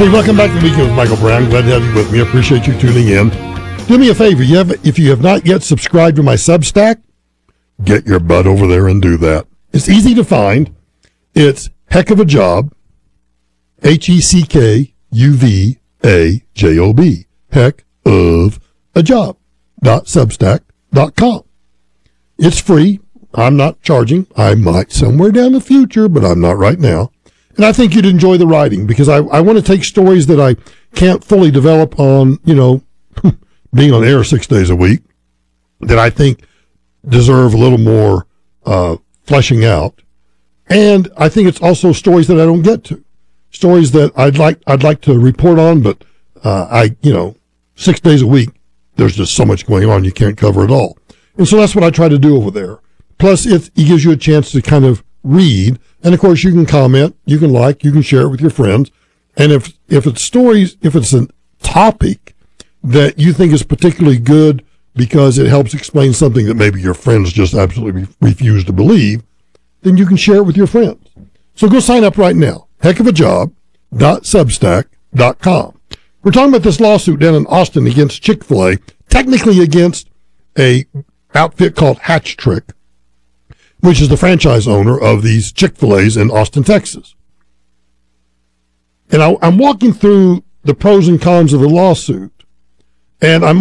Hey, welcome back to the Weekend with Michael Brown. Glad to have you with me. I appreciate you tuning in. Do me a favor. If you have not yet subscribed to my Substack, get your butt over there and do that. It's easy to find. It's Heck of a Job, HECKUVAJOB, Heck of a Job.substack.com. It's free. I'm not charging. I might somewhere down the future, but I'm not right now. And I think you'd enjoy the writing because I want to take stories that I can't fully develop on, being on air 6 days a week, that I think deserve a little more fleshing out. And I think it's also stories that I don't get to. Stories that I'd like to report on, but 6 days a week, there's just so much going on, you can't cover it all. And so that's what I try to do over there. Plus, it gives you a chance to kind of read. And of course, you can comment, you can like, you can share it with your friends. And if it's stories, if it's a topic that you think is particularly good because it helps explain something that maybe your friends just absolutely refuse to believe, then you can share it with your friends. So go sign up right now. Heckofajob.substack.com. We're talking about this lawsuit down in Austin against Chick-fil-A, technically against a outfit called Hatch Trick, which is the franchise owner of these Chick-fil-A's in Austin, Texas. And I'm walking through the pros and cons of the lawsuit, and I'm